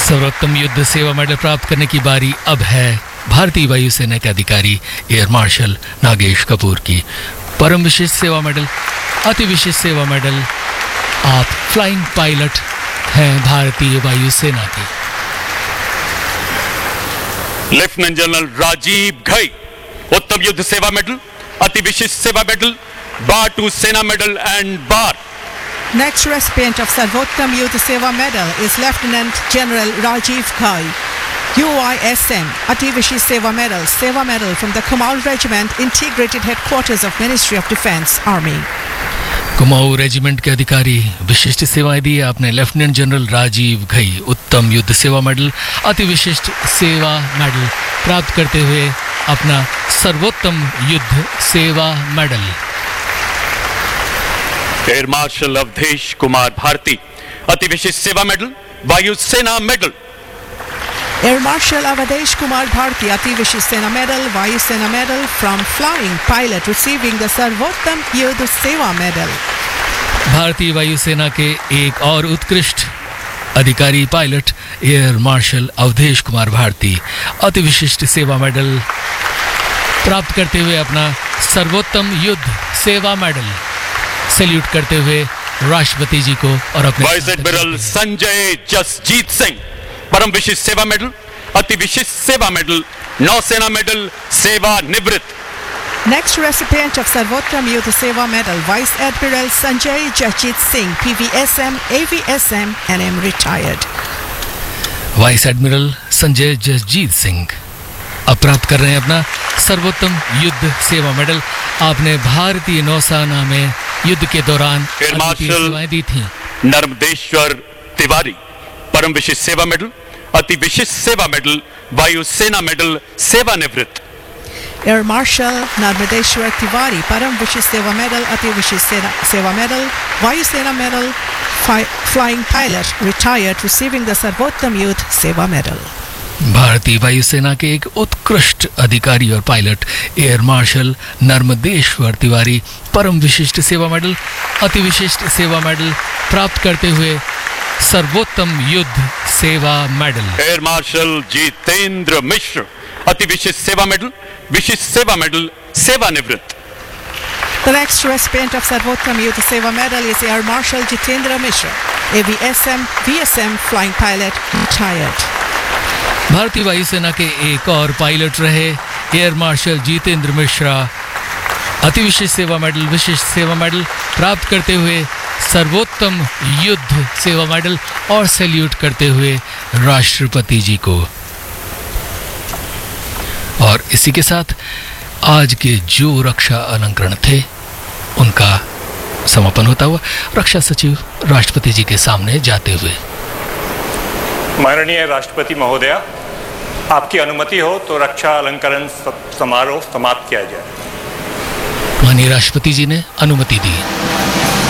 सर्वोत्तम युद्ध सेवा मेडल प्राप्त करने की बारी अब है भारतीय वायुसेना के अधिकारी एयर मार्शल नागेश कपूर की। परम विशिष्ट सेवा मेडल, अति विशिष्ट सेवा मेडल। आप फ्लाइंग पायलट हैं भारतीय वायुसेना के। लेफ्टिनेंट जनरल राजीव घई, उत्तम युद्ध सेवा मेडल, अति विशिष्ट सेवा मेडल, बार टू सेना medal and bar. Next recipient of Sarvottam Youth Seva Medal is Lieutenant General Rajiv Ghai, UISM, Ati Vishi Seva Medal from the Kumaul Regiment, Integrated Headquarters of Ministry of Defence, Army. Kumaon regiment के अधिकारी विशिष्ट सेवाएं दी आपने। Lieutenant general Rajiv Ghai उत्तम युद्ध सेवा medal, अति विशिष्ट सेवा मेडल प्राप्त करते हुए अपना सर्वोत्तम युद्ध सेवा medal. Air marshal Awadhesh Kumar Bharti, अति विशिष्ट सेवा मेडल, वायुसेना medal. Air Marshal Avadhesh Kumar Bharti, Ati Vishi Sena Medal, Vayu Sena Medal from Flying Pilot, receiving the Sarvottam Yudh Seva Medal. भारतीय वायुसेना के एक और उत्कृष्ट अधिकारी pilot air marshal Awadhesh Kumar Bharti अति विशिष्ट सेवा मेडल प्राप्त करते हुए अपना सर्वोत्तम युद्ध सेवा मेडल सैल्यूट करते हुए राष्ट्रपति जी को और अपने वाइस एडमिरल संजय जसजीत सिंह, परम विशिष्ट सेवा मेडल, अति विशिष्ट सेवा मेडल, नौसेना मेडल, सेवा निवृत्त। Next recipient of Sarvottam Youth Seva Medal, Vice Admiral Sanjay Jasjit Singh, PVSM, AVSM, NM retired. Vice admiral Sanjay Jasjeet Singh अब प्राप्त कर रहे हैं अपना सर्वोत्तम युद्ध सेवा मेडल। आपने भारतीय नौसेना में युद्ध के दौरान एयर मार्शल सेवाएं दी थी। नर्मदेश्वर तिवारी, परम विशिष्ट सेवा मेडल, अति विशिष्ट सेवा मेडल, वायुसेना मेडल, सेवानिवृत्त। Air Marshal Narmadeshwar Tiwari, Param Vishi Seva Medal, Ati Vishi Seva Medal, Vayu Sena Medal, Flying Pilot, retired, receiving the Sarvottam Youth Seva Medal. भारतीय वायुसेना के एक उत्कृष्ट अधिकारी और pilot air marshal Narmadeshwar Tiwari परम विशिष्ट सेवा मेडल, अति विशिष्ट सेवा मेडल प्राप्त करते हुए सर्वोत्तम युद्ध सेवा मेडल। एयर मार्शल जितेंद्र मिश्र, अति विशिष्ट सेवा मेडल, विशिष्ट सेवा मेडल, सेवानिवृत्त। The next recipient of Sarvottam Youth Seva Medal is Air Marshal Jitendra Mishra, AVSM, VSM, Flying Pilot, retired. भारतीय वायुसेना के एक और पायलट रहे एयर मार्शल जितेंद्र मिश्रा अति विशिष्ट सेवा मेडल, विशिष्ट सेवा मेडल प्राप्त करते हुए सर्वोत्तम युद्ध सेवा मेडल और सैल्यूट करते हुए राष्ट्रपति जी को। और इसी के साथ आज के जो रक्षा अलंकरण थे उनका समापन होता हुआ रक्षा सचिव राष्ट्रपति जी के सामने जाते हुए। माननीय राष्ट्रपति महोदया, आपकी अनुमति हो तो रक्षा अलंकरण समारोह समाप्त किया जाए। माननीय राष्ट्रपति जी ने अनुमति दी।